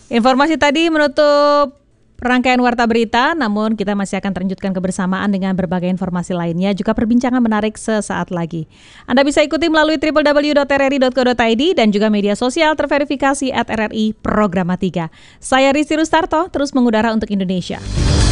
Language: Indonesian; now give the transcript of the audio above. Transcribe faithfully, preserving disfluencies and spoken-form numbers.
Informasi tadi menutup rangkaian Warta Berita, namun kita masih akan terlanjutkan kebersamaan dengan berbagai informasi lainnya, juga perbincangan menarik sesaat lagi. Anda bisa ikuti melalui w w w dot r r i dot co dot i d dan juga media sosial terverifikasi at R R I Programa tiga. Saya Rizky Rustarto, terus mengudara untuk Indonesia.